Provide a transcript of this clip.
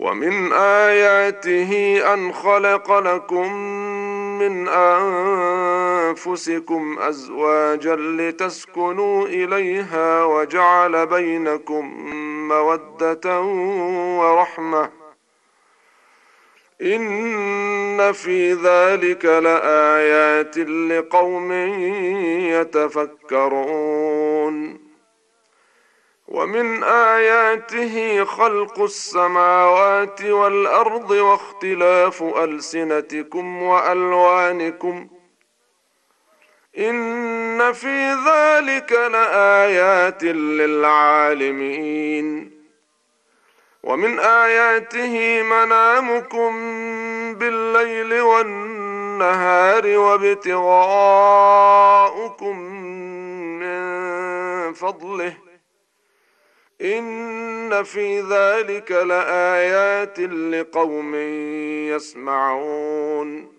ومن آياته أن خلق لكم من أنفسكم أزواجا لتسكنوا إليها وجعل بينكم مودة ورحمة إن في ذلك لآيات لقوم يتفكرون ومن آياته خلق السماوات والأرض واختلاف ألسنتكم وألوانكم إن في ذلك لآيات للعالمين ومن آياته منامكم بالليل والنهار وابتغاؤكم من فضله إن في ذلك لآيات لقوم يسمعون